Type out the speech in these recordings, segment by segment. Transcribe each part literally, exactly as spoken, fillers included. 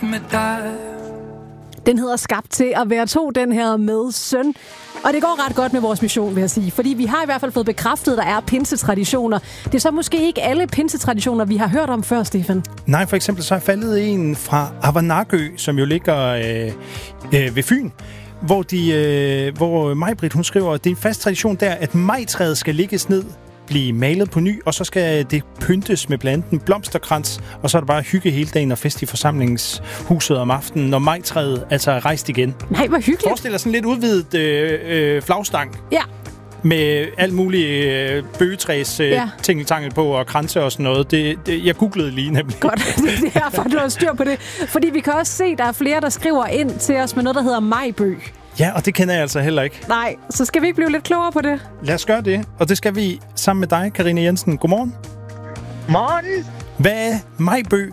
med dig. Den hedder Skabt til at være to, den her med søn. Og det går ret godt med vores mission, vil jeg sige. Fordi vi har i hvert fald fået bekræftet, at der er pinsetraditioner. Det er så måske ikke alle pinsetraditioner, vi har hørt om før, Stefan. Nej, for eksempel så er faldet en fra Avanakø, som jo ligger øh, øh, ved Fyn. Hvor, de, øh, hvor Maj-Britt, hun skriver, at det er en fast tradition der, at majtræet skal ligges ned, blive malet på ny, og så skal det pyntes med blandt andet en blomsterkrans, og så er der bare hygge hele dagen og fest i forsamlingshuset om aftenen, når majtræet altså er rejst igen. Nej, hvor hyggeligt. Forestil dig sådan lidt udvidet øh, øh, flagstang. Ja. Med alt muligt øh, bøgetræs øh, ja. tingeltangel på og kranse og sådan noget. Det, det, jeg googlede lige nemlig. Godt, det er derfor, du har styr på det. Fordi vi kan også se, at der er flere, der skriver ind til os med noget, der hedder majbøg. Ja, og det kender jeg altså heller ikke. Nej, så skal vi ikke blive lidt klogere på det? Lad os gøre det, og det skal vi sammen med dig, Karina Jensen. Godmorgen. Morgen. Hvad er majbøg?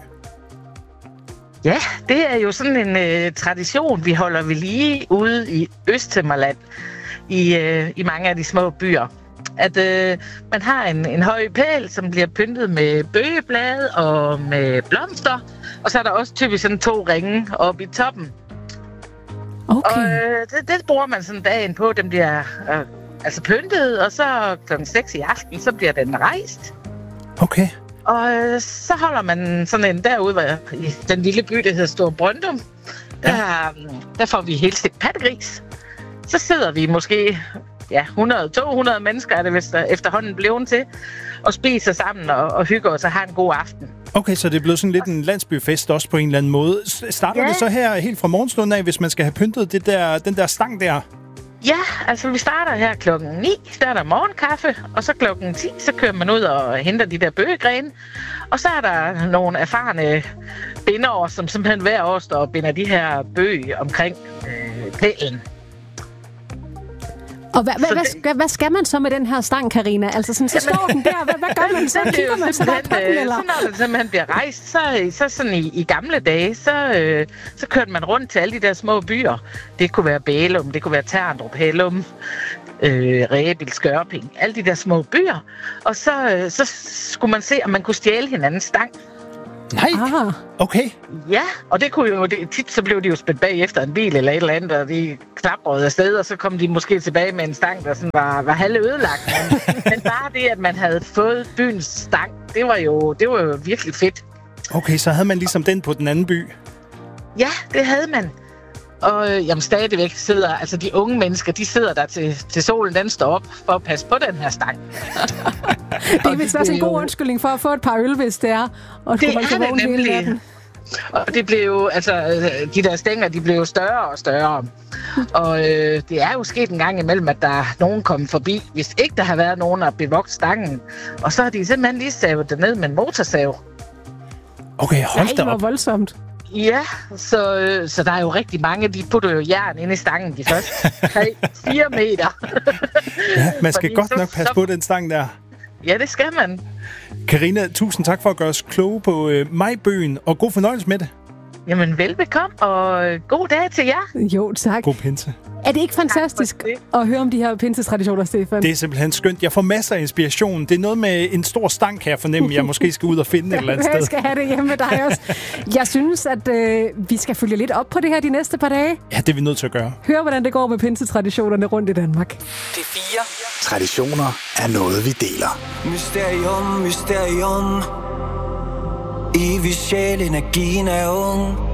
Ja, det er jo sådan en øh, tradition, vi holder ved lige ude i Østhimmerland, i, øh, i mange af de små byer. At øh, man har en, en høj pæl, som bliver pyntet med bøgeblade og med blomster, og så er der også typisk sådan to ringe oppe i toppen. Okay. Og øh, det, det bruger man sådan dagen på, den bliver øh, altså pyntet, og så klokken seks i aften, så bliver den rejst. Okay. Og øh, så holder man sådan en derude, hvor jeg, i den lille by, der hedder Stor Brøndum, der, ja. der får vi helt set pattegris. Så sidder vi måske ja, hundrede til to hundrede mennesker, er det vist efterhånden blevet til, og spiser sammen og, og hygger os og har en god aften. Okay, så det er blevet sådan lidt en landsbyfest også på en eller anden måde. Starter ja. det så her helt fra morgenstunden af, hvis man skal have pyntet det der, den der stang der? Ja, altså vi starter her klokken ni, der er der morgenkaffe, og så klokken ti, så kører man ud og henter de der bøgegrene. Og så er der nogle erfarne bindere, som simpelthen hver år står og binder de her bøge omkring øh, pælen. Og hvad, hvad, det, hvad, hvad skal man så med den her stang, Karina? Altså sådan, så står den der, hvad, hvad gør man så? Kigger man så bare på den, eller? Så når den simpelthen bliver rejst, så, så sådan i, i gamle dage, så, øh, så kørte man rundt til alle de der små byer. Det kunne være Bælum, det kunne være Terndrup, Hellum, øh, Rebild, Skørping, alle de der små byer. Og så, øh, så skulle man se, om man kunne stjæle hinandens stang. Nej, ah. okay. Ja, og det kunne jo, det, tit så blev de jo spændt bag efter en bil eller et eller andet, og de klaprede afsted, og så kom de måske tilbage med en stang, der sådan var, var halv ødelagt. Men, men bare det, at man havde fået byens stang, det var jo, det var jo virkelig fedt. Okay, så havde man ligesom den på den anden by? Ja, det havde man. Og øh, jamen, stadigvæk sidder, altså de unge mennesker, de sidder der til, til solen, den står op for at passe på den her stang. Det er vist også en god undskyldning for at få et par øl, hvis det er. Og det er det nemlig. Og det blev jo, altså, de der stænger, de blev jo større og større. Og øh, det er jo sket en gang imellem, at der er nogen kommet forbi, hvis ikke der har været nogen at bevogte stangen. Og så har de simpelthen lige savet det ned med en motorsav. Okay, hold da op. Nej, hvor voldsomt. Ja, så, øh, så der er jo rigtig mange, de putter jo jern ind i stangen de første tre fire meter. Ja, man skal Fordi godt så, nok passe så, på den stang der. Ja, det skal man. Karina, tusind tak for at gøre os kloge på øh, majbøgen, og god fornøjelse med det. Jamen, velbekomme, og god dag til jer. Jo, tak. God pinse. Er det ikke fantastisk at høre om de her pinsetraditioner, Stefan? Det er simpelthen skønt. Jeg får masser af inspiration. Det er noget med en stor stang, kan jeg fornemme, jeg måske skal ud og finde et eller andet sted. Jeg skal have det hjemme med dig også. Jeg synes, at øh, vi skal følge lidt op på det her de næste par dage. Ja, det er vi nødt til at gøre. Hør, hvordan det går med pinsetraditionerne rundt i Danmark. Det fire. Traditioner er noget, vi deler. Mysterium, mysterium. Evig sjæl, energien er ung.